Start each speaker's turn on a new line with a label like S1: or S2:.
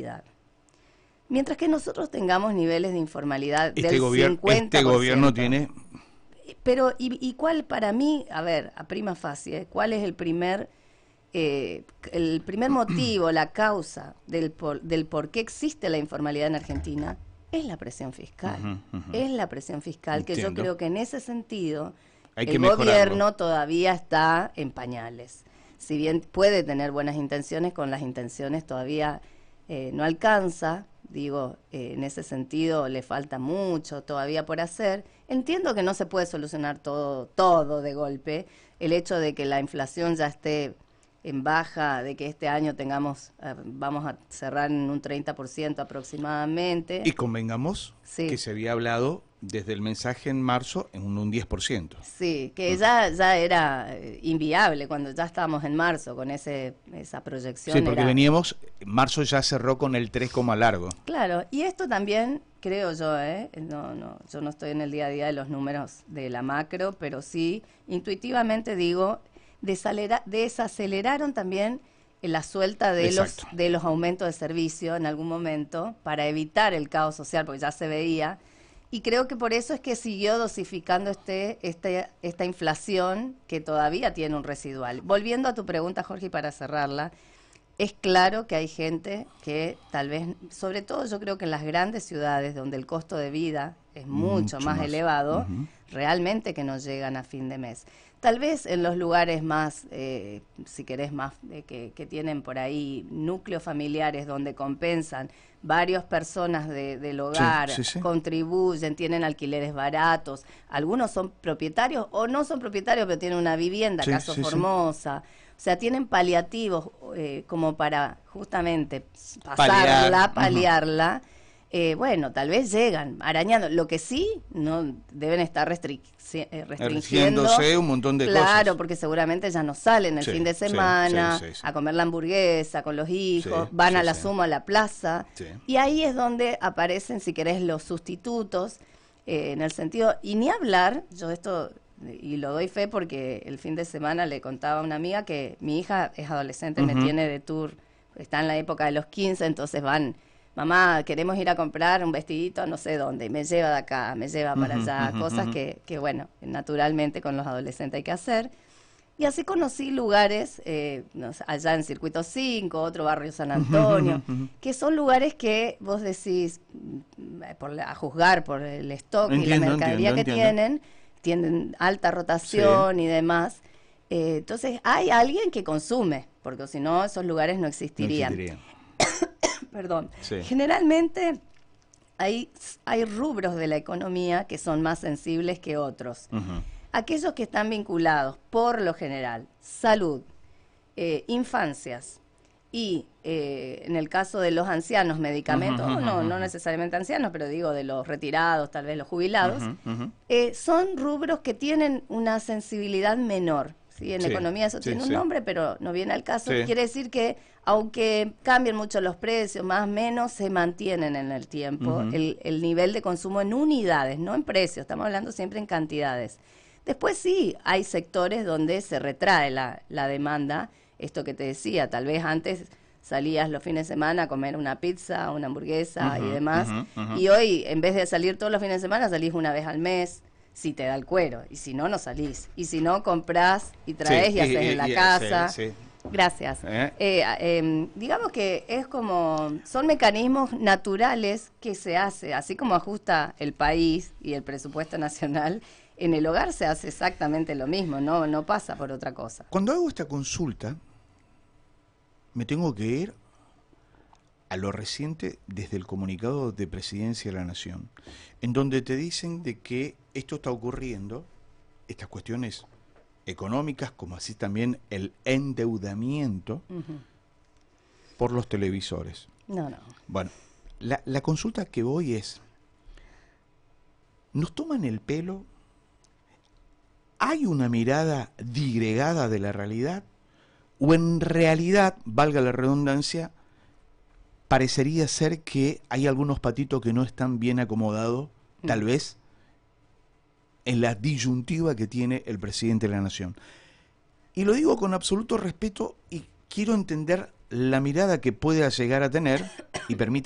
S1: informalidad. Mientras que nosotros tengamos niveles de informalidad del 50%.
S2: Este gobierno tiene...
S1: Pero, ¿y cuál para mí, a ver, a prima facie, cuál es el primer motivo, la causa del por qué existe la informalidad en Argentina? Es la presión fiscal. Es la presión fiscal.
S2: Entiendo.
S1: Que yo creo que en ese sentido
S2: Hay
S1: el
S2: que mejorarlo.
S1: gobierno todavía está en pañales. Si bien puede tener buenas intenciones, con las intenciones todavía no alcanza. Digo, en ese sentido le falta mucho todavía por hacer. Entiendo que no se puede solucionar todo de golpe. El hecho de que la inflación ya esté en baja, de que este año vamos a cerrar en un 30% aproximadamente.
S2: Y convengamos que se había hablado desde el mensaje en marzo en un 10%.
S1: Sí, que ya era inviable cuando ya estábamos en marzo con esa proyección.
S2: Sí, porque marzo ya cerró con el 3, largo.
S1: Claro, y esto también, creo yo, yo no estoy en el día a día de los números de la macro, pero sí, intuitivamente digo, desaceleraron también la suelta de los aumentos de servicio en algún momento para evitar el caos social, porque ya se veía. Y creo que por eso es que siguió dosificando esta inflación que todavía tiene un residual. Volviendo a tu pregunta, Jorge, para cerrarla, es claro que hay gente que tal vez, sobre todo yo creo que en las grandes ciudades donde el costo de vida es mucho más elevado, realmente que no llegan a fin de mes. Tal vez en los lugares más, si querés, más que tienen por ahí núcleos familiares donde compensan, varias personas del hogar contribuyen, tienen alquileres baratos, algunos son propietarios o no son propietarios pero tienen una vivienda, caso Formosa, o sea, tienen paliativos como para justamente paliarla. Bueno, tal vez llegan arañando. Lo que sí, no deben estar restringiéndose
S2: un montón de cosas.
S1: Claro, porque seguramente ya no salen el fin de semana a comer la hamburguesa con los hijos, van a la Suma, a la plaza. Y ahí es donde aparecen, si querés, los sustitutos, en el sentido, y ni hablar, yo esto, y lo doy fe porque el fin de semana le contaba a una amiga que mi hija es adolescente, me tiene de tour, está en la época de los 15, entonces van... Mamá, queremos ir a comprar un vestidito no sé dónde, y me lleva de acá, me lleva para allá, cosas que, bueno, naturalmente con los adolescentes hay que hacer. Y así conocí lugares, allá en Circuito 5, otro barrio San Antonio, que son lugares que vos decís, a juzgar por el stock y la mercadería que tienen alta rotación y demás. Entonces hay alguien que consume, porque si no esos lugares no existirían. Perdón. Generalmente hay rubros de la economía que son más sensibles que otros. Aquellos que están vinculados, por lo general, salud, infancias y, en el caso de los ancianos, medicamentos, no necesariamente ancianos, pero digo de los retirados, tal vez los jubilados, son rubros que tienen una sensibilidad menor. ¿Sí? En economía eso tiene un nombre, pero no viene al caso. Quiere decir que, aunque cambien mucho los precios, más o menos, se mantienen en el tiempo el nivel de consumo en unidades, no en precios, estamos hablando siempre en cantidades. Después sí, hay sectores donde se retrae la demanda, esto que te decía, tal vez antes salías los fines de semana a comer una pizza, una hamburguesa y demás, y hoy, en vez de salir todos los fines de semana, salís una vez al mes, si te da el cuero, y si no, no salís. Y si no, comprás y traes y haces en la casa. Gracias. Digamos que es como, son mecanismos naturales que se hace, así como ajusta el país y el presupuesto nacional, en el hogar se hace exactamente lo mismo, no pasa por otra cosa.
S2: Cuando hago esta consulta, me tengo que ir a lo reciente desde el comunicado de Presidencia de la Nación, en donde te dicen de que esto está ocurriendo, estas cuestiones económicas, como así también el endeudamiento por los televisores. Bueno, la consulta que voy es, ¿nos toman el pelo? ¿Hay una mirada disgregada de la realidad? ¿O en realidad, valga la redundancia, parecería ser que hay algunos patitos que no están bien acomodados, tal vez, en la disyuntiva que tiene el presidente de la Nación? Y lo digo con absoluto respeto y quiero entender la mirada que pueda llegar a tener y permite